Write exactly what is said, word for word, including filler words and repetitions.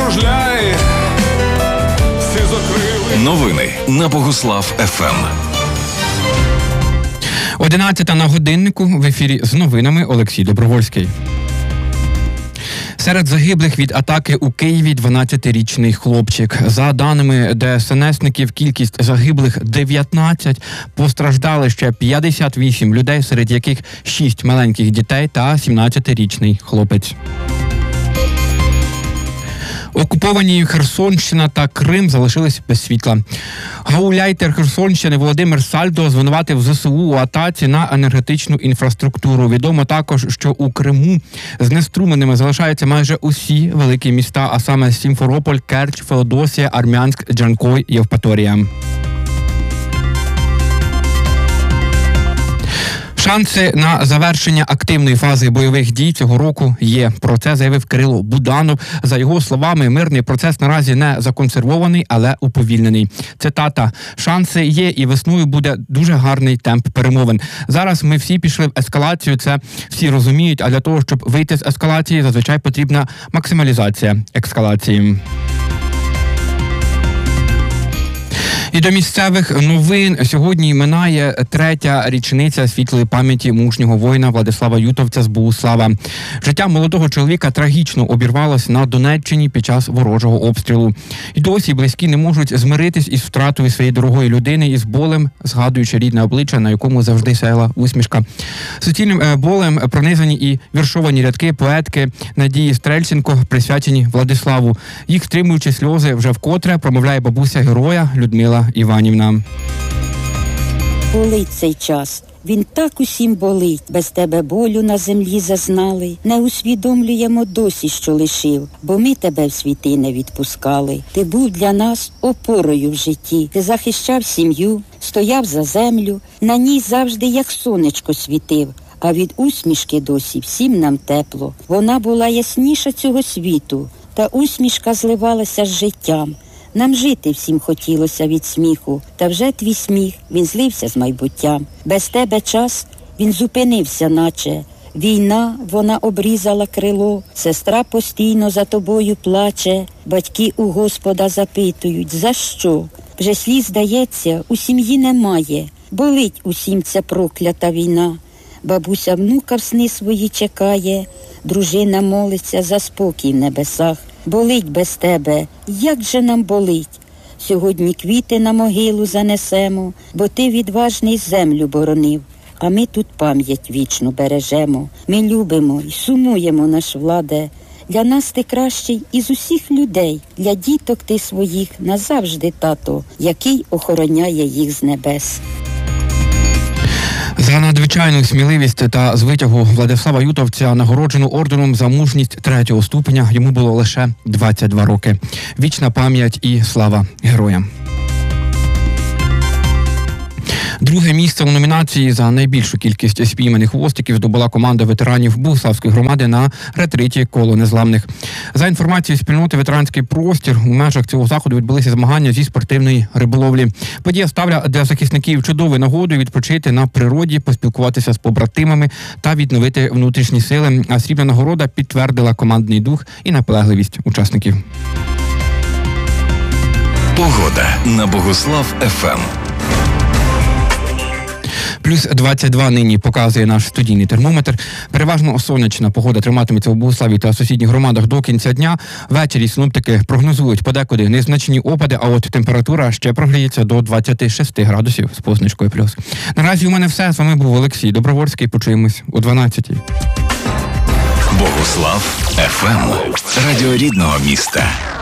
кружляє, всі закрили. Новини на Богуслав еф ем. одинадцята на годиннику, в ефірі з новинами Олексій Добровольський. Серед загиблих від атаки у Києві дванадцятирічний хлопчик. За даними де ес ен есників, кількість загиблих дев'ятнадцять, постраждали ще п'ятдесят вісім людей, серед яких шість маленьких дітей та сімнадцятирічний хлопець. Окуповані Херсонщина та Крим залишились без світла. Гауляйтер Херсонщини Володимир Сальдо звинуватив зе се у у атаці на енергетичну інфраструктуру. Відомо також, що у Криму знеструмленими залишаються майже усі великі міста, а саме Сімферополь, Керч, Феодосія, Армянськ, Джанкой, Євпаторія. Шанси на завершення активної фази бойових дій цього року є. Про це заявив Кирило Буданов. За його словами, мирний процес наразі не законсервований, але уповільнений. Цитата: «Шанси є і весною буде дуже гарний темп перемовин. Зараз ми всі пішли в ескалацію, це всі розуміють, а для того, щоб вийти з ескалації, зазвичай потрібна максималізація ескалації». І до місцевих новин. Сьогодні минає третя річниця світлої пам'яті мужнього воїна Владислава Ютовця з Богуслава. Життя молодого чоловіка трагічно обірвалось на Донеччині під час ворожого обстрілу. І досі близькі не можуть змиритись із втратою своєї дорогої людини і з болем, згадуючи рідне обличчя, на якому завжди сяяла усмішка. Суцільним болем пронизані і віршовані рядки поетки Надії Стрельченко, присвячені Владиславу. Їх стримуючи сльози вже вкотре промовляє бабуся героя Людмила Іванівна. Болить цей час, він так усім болить. Без тебе болю на землі зазнали. Не усвідомлюємо досі, що лишив, бо ми тебе в світи не відпускали. Ти був для нас опорою в житті. Ти захищав сім'ю, стояв за землю, на ній завжди як сонечко світив. А від усмішки досі всім нам тепло. Вона була ясніша цього світу, та усмішка зливалася з життям. Нам жити всім хотілося від сміху, та вже твій сміх, він злився з майбуттям. Без тебе час, він зупинився наче. Війна, вона обрізала крило, сестра постійно за тобою плаче. Батьки у Господа запитують, за що? Вже сліз, здається, у сім'ї немає. Болить усім ця проклята війна. Бабуся внука в сни свої чекає, дружина молиться за спокій в небесах. Болить без тебе, як же нам болить. Сьогодні квіти на могилу занесемо, бо ти відважний землю боронив. А ми тут пам'ять вічну бережемо. Ми любимо і сумуємо, наш Владе. Для нас ти кращий із усіх людей. Для діток ти своїх назавжди тато, який охороняє їх з небес. За надзвичайну сміливість та звитягу Владислава Ютовця нагороджено орденом за мужність третього ступеня. Йому було лише двадцять два роки. Вічна пам'ять і слава героям. Друге місце у номінації за найбільшу кількість спійманих хвостиків здобула команда ветеранів Богуславської громади на ретриті «Коло незламних». За інформацією спільноти «Ветеранський простір», у межах цього заходу відбулися змагання зі спортивної риболовлі. Подія стала для захисників чудовою нагодою відпочити на природі, поспілкуватися з побратимами та відновити внутрішні сили. А срібна нагорода підтвердила командний дух і наполегливість учасників. Погода на Богуслав еф ем. Плюс двадцять два нині показує наш студійний термометр. Переважно сонячна погода триматиметься у Богуславі та сусідніх громадах до кінця дня. Ввечері синоптики прогнозують подекуди незначні опади, а от температура ще прогріється до двадцяти шести градусів з позначкою плюс. Наразі у мене все. З вами був Олексій Добровольський. Почуємось о дванадцятій. Богуслав еф ем. Радіо рідного міста.